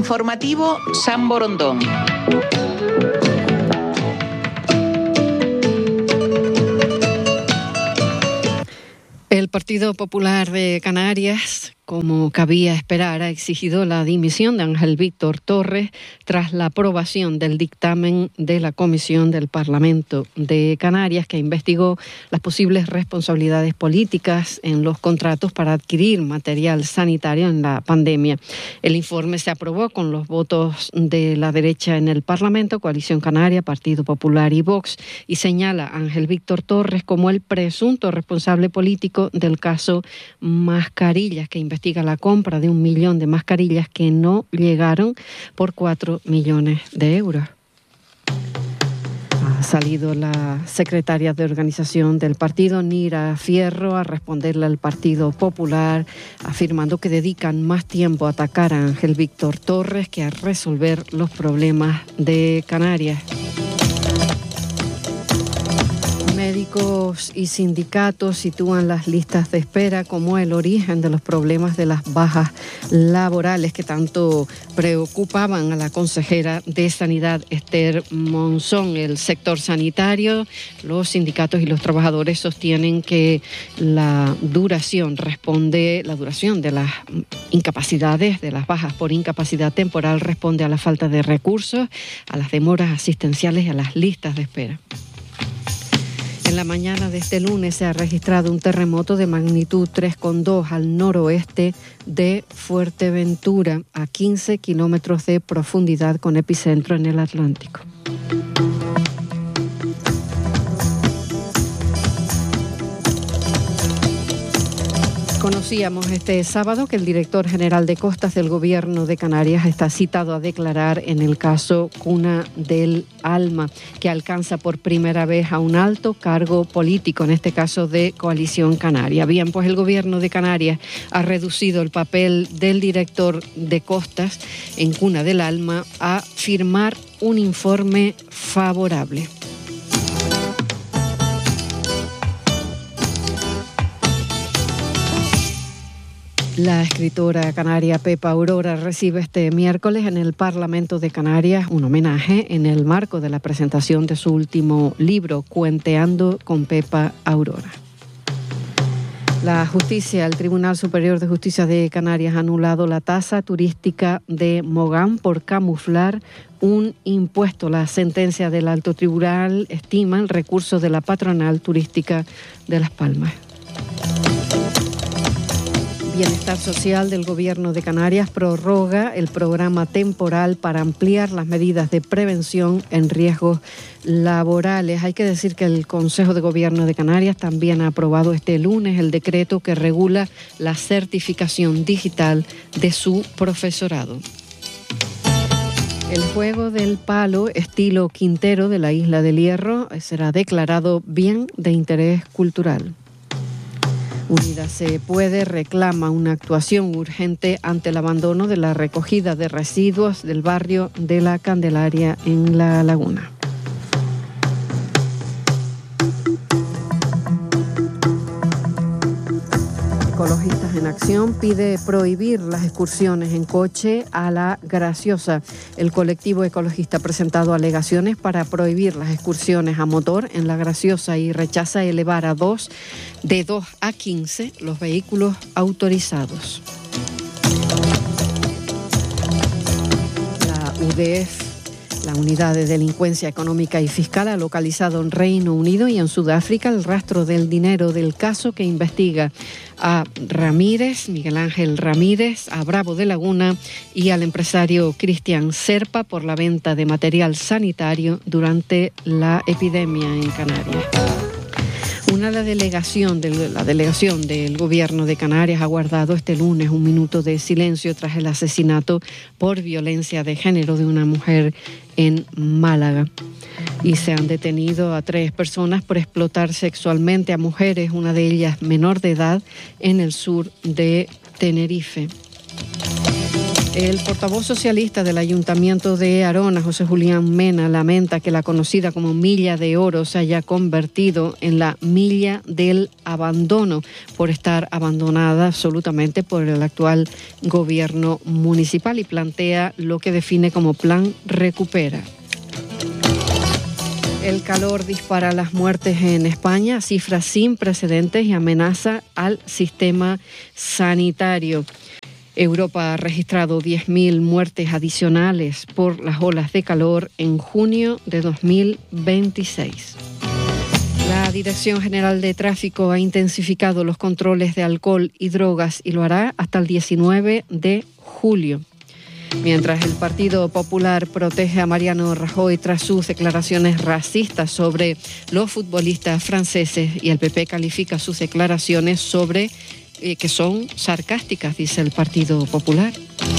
Informativo San Borondón. El Partido Popular de Canarias, como cabía esperar, ha exigido la dimisión de Ángel Víctor Torres tras la aprobación del dictamen de la Comisión del Parlamento de Canarias, que investigó las posibles responsabilidades políticas en los contratos para adquirir material sanitario en la pandemia. El informe se aprobó con los votos de la derecha en el Parlamento, Coalición Canaria, Partido Popular y Vox, y señala a Ángel Víctor Torres como el presunto responsable político del caso Mascarillas, que investiga la compra de 1 millón de mascarillas que no llegaron por 4 millones de euros. Ha salido la secretaria de organización del partido, Nira Fierro, a responderle al Partido Popular, afirmando que dedican más tiempo a atacar a Ángel Víctor Torres que a resolver los problemas de Canarias. Médicos y sindicatos sitúan las listas de espera como el origen de los problemas de las bajas laborales que tanto preocupaban a la consejera de Sanidad, Esther Monzón. El sector sanitario, los sindicatos y los trabajadores sostienen que la duración de las incapacidades, de las bajas por incapacidad temporal, responde a la falta de recursos, a las demoras asistenciales y a las listas de espera. En la mañana de este lunes se ha registrado un terremoto de magnitud 3,2 al noroeste de Fuerteventura, a 15 kilómetros de profundidad, con epicentro en el Atlántico. Conocíamos este sábado que el director general de Costas del Gobierno de Canarias está citado a declarar en el caso Cuna del Alma, que alcanza por primera vez a un alto cargo político, en este caso de Coalición Canaria. Bien, pues el Gobierno de Canarias ha reducido el papel del director de Costas en Cuna del Alma a firmar un informe favorable. La escritora canaria Pepa Aurora recibe este miércoles en el Parlamento de Canarias un homenaje en el marco de la presentación de su último libro, Cuenteando con Pepa Aurora. La justicia, el Tribunal Superior de Justicia de Canarias ha anulado la tasa turística de Mogán por camuflar un impuesto. La sentencia del Alto Tribunal estima el recurso de la patronal turística de Las Palmas. Bienestar Social del Gobierno de Canarias prorroga el programa temporal para ampliar las medidas de prevención en riesgos laborales. Hay que decir que el Consejo de Gobierno de Canarias también ha aprobado este lunes el decreto que regula la certificación digital de su profesorado. El juego del palo estilo Quintero de la Isla del Hierro será declarado bien de interés cultural. Unidas Se Puede reclama una actuación urgente ante el abandono de la recogida de residuos del barrio de La Candelaria en La Laguna. Ecologistas en Acción pide prohibir las excursiones en coche a La Graciosa. El colectivo ecologista ha presentado alegaciones para prohibir las excursiones a motor en La Graciosa y rechaza elevar de 2 a 15 los vehículos autorizados. La UDF, la Unidad de Delincuencia Económica y Fiscal, ha localizado en Reino Unido y en Sudáfrica el rastro del dinero del caso que investiga a Ramírez, Miguel Ángel Ramírez, a Bravo de Laguna y al empresario Cristian Serpa por la venta de material sanitario durante la epidemia en Canarias. La delegación del Gobierno de Canarias ha guardado este lunes un minuto de silencio tras el asesinato por violencia de género de una mujer en Málaga. Y se han detenido a 3 personas por explotar sexualmente a mujeres, una de ellas menor de edad, en el sur de Tenerife. El portavoz socialista del Ayuntamiento de Arona, José Julián Mena, lamenta que la conocida como Milla de Oro se haya convertido en la Milla del Abandono por estar abandonada absolutamente por el actual gobierno municipal, y plantea lo que define como Plan Recupera. El calor dispara las muertes en España, cifras sin precedentes, y amenaza al sistema sanitario. Europa ha registrado 10.000 muertes adicionales por las olas de calor en junio de 2026. La Dirección General de Tráfico ha intensificado los controles de alcohol y drogas y lo hará hasta el 19 de julio. Mientras el Partido Popular protege a Mariano Rajoy tras sus declaraciones racistas sobre los futbolistas franceses, y el PP califica sus declaraciones sobre que son sarcásticas, dice el Partido Popular.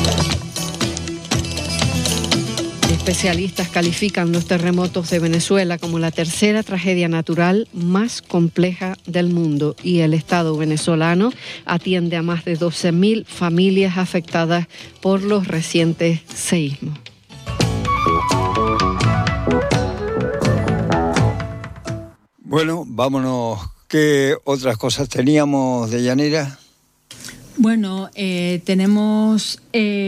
Especialistas califican los terremotos de Venezuela como la tercera tragedia natural más compleja del mundo, y el Estado venezolano atiende a más de 12.000 familias afectadas por los recientes seísmos. Bueno, vámonos. ¿Qué otras cosas teníamos, Deyanira? Bueno, tenemos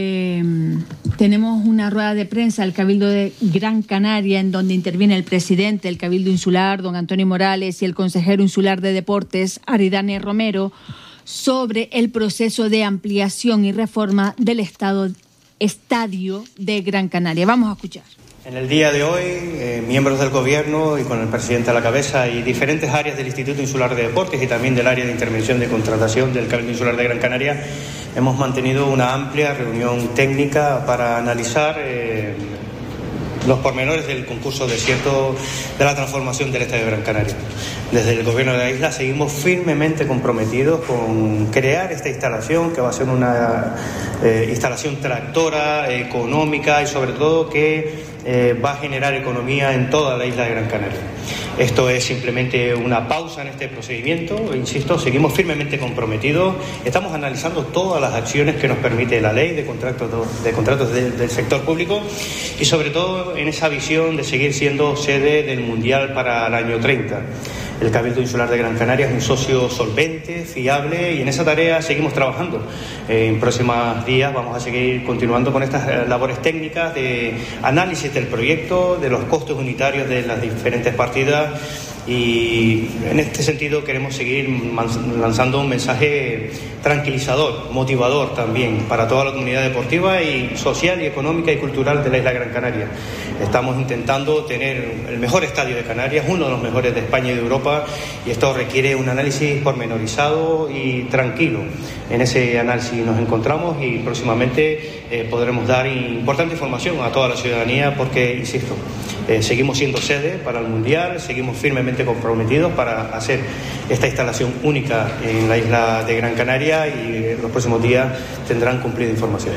una rueda de prensa del Cabildo de Gran Canaria, en donde interviene el presidente del Cabildo Insular, don Antonio Morales, y el consejero insular de Deportes, Aridane Romero, sobre el proceso de ampliación y reforma del estadio de Gran Canaria. Vamos a escuchar. En el día de hoy, miembros del Gobierno y con el presidente a la cabeza y diferentes áreas del Instituto Insular de Deportes y también del área de intervención de contratación del Cabildo Insular de Gran Canaria, hemos mantenido una amplia reunión técnica para analizar los pormenores del concurso desierto de la transformación del Estadio de Gran Canaria. Desde el Gobierno de la isla seguimos firmemente comprometidos con crear esta instalación, que va a ser una instalación tractora, económica y sobre todo que va a generar economía en toda la isla de Gran Canaria. Esto es simplemente una pausa en este procedimiento. Insisto, seguimos firmemente comprometidos. Estamos analizando todas las acciones que nos permite la ley de contratos del sector público, y sobre todo en esa visión de seguir siendo sede del Mundial para el año 30. El Cabildo Insular de Gran Canaria es un socio solvente, fiable, y en esa tarea seguimos trabajando. En próximos días vamos a seguir continuando con estas labores técnicas de análisis del proyecto, de los costos unitarios de las diferentes partidas, y en este sentido queremos seguir lanzando un mensaje tranquilizador, motivador también para toda la comunidad deportiva y social y económica y cultural de la isla de Gran Canaria. Estamos intentando tener el mejor estadio de Canarias, uno de los mejores de España y de Europa, y esto requiere un análisis pormenorizado y tranquilo. En ese análisis nos encontramos y próximamente podremos dar importante información a toda la ciudadanía, porque, insisto, seguimos siendo sede para el Mundial, seguimos firmemente comprometidos para hacer esta instalación única en la isla de Gran Canaria, y en los próximos días tendrán cumplida información.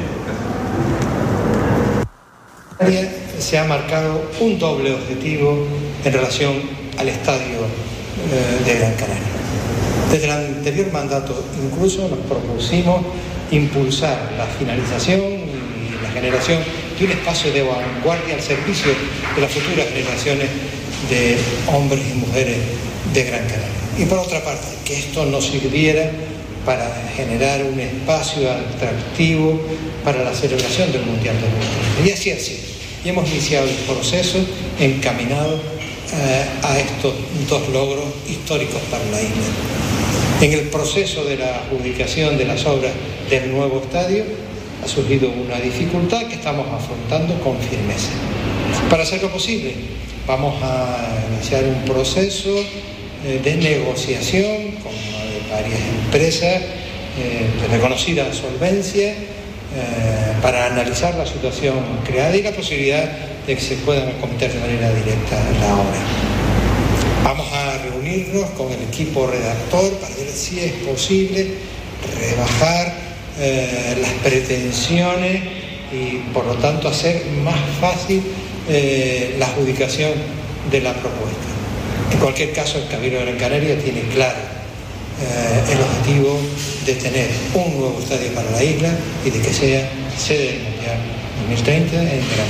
Se ha marcado un doble objetivo en relación al estadio de Gran Canaria. Desde el anterior mandato incluso nos propusimos impulsar la finalización y la generación de un espacio de vanguardia al servicio de las futuras generaciones de hombres y mujeres de Gran Canaria. Y por otra parte, que esto nos sirviera para generar un espacio atractivo para la celebración del Mundial de 2030. Y así ha sido. Y hemos iniciado el proceso encaminado a estos dos logros históricos para la isla. En el proceso de la adjudicación de las obras del nuevo estadio ha surgido una dificultad que estamos afrontando con firmeza. Para hacerlo posible, vamos a iniciar un proceso de negociación con varias empresas de reconocida solvencia para analizar la situación creada y la posibilidad de que se puedan acometer de manera directa la obra. Vamos a reunirnos con el equipo redactor para ver si es posible rebajar las pretensiones y por lo tanto hacer más fácil la adjudicación de la propuesta. En cualquier caso, el Cabildo de Gran Canaria tiene claro el objetivo de tener un nuevo estadio para la isla y de que sea sede del Mundial 2030 en Gran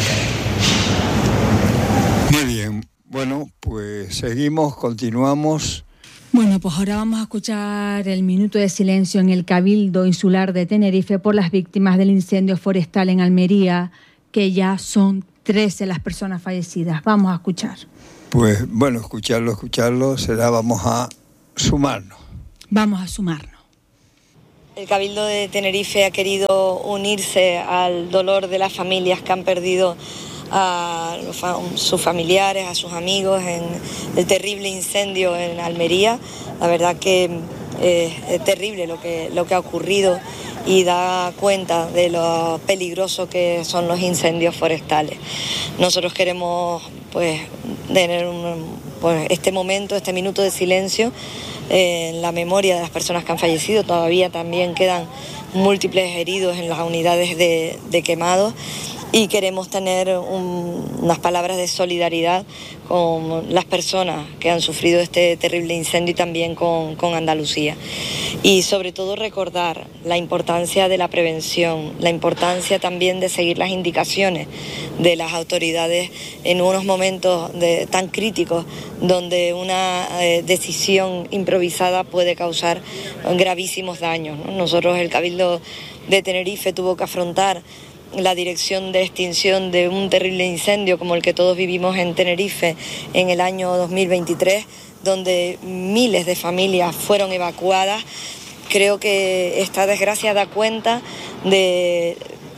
Canaria. Muy bien, bueno, pues seguimos, continuamos. Bueno, pues ahora vamos a escuchar el minuto de silencio en el Cabildo Insular de Tenerife por las víctimas del incendio forestal en Almería, que ya son 13 las personas fallecidas. Vamos a escuchar. Pues bueno, escucharlo, vamos a sumarnos. Vamos a sumarnos. El Cabildo de Tenerife ha querido unirse al dolor de las familias que han perdido a sus familiares, a sus amigos en el terrible incendio en Almería. La verdad que es terrible lo que ha ocurrido y da cuenta de lo peligroso que son los incendios forestales. Nosotros queremos tener este momento, este minuto de silencio en la memoria de las personas que han fallecido. Todavía también quedan múltiples heridos en las unidades de quemados. Y queremos tener unas palabras de solidaridad con las personas que han sufrido este terrible incendio y también con Andalucía. Y sobre todo recordar la importancia de la prevención, la importancia también de seguir las indicaciones de las autoridades en unos momentos tan críticos donde una decisión improvisada puede causar gravísimos daños, ¿no? Nosotros, el Cabildo de Tenerife, tuvo que afrontar la dirección de extinción de un terrible incendio como el que todos vivimos en Tenerife en el año 2023, donde miles de familias fueron evacuadas. Creo que esta desgracia da cuenta de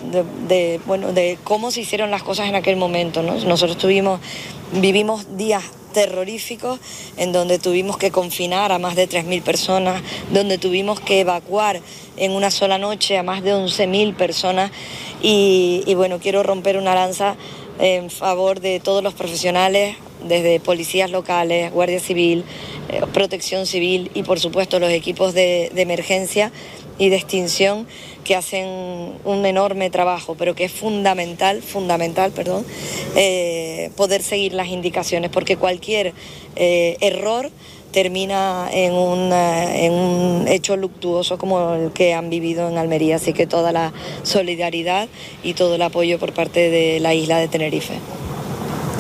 cómo se hicieron las cosas en aquel momento, ¿no? Nosotros vivimos días terroríficos en donde tuvimos que confinar a más de 3.000 personas, donde tuvimos que evacuar en una sola noche a más de 11.000 personas y bueno, quiero romper una lanza en favor de todos los profesionales, desde policías locales, Guardia Civil, Protección Civil y por supuesto los equipos de emergencia y de extinción, que hacen un enorme trabajo, pero que es fundamental, poder seguir las indicaciones, porque cualquier error termina en un hecho luctuoso como el que han vivido en Almería. Así que toda la solidaridad y todo el apoyo por parte de la isla de Tenerife.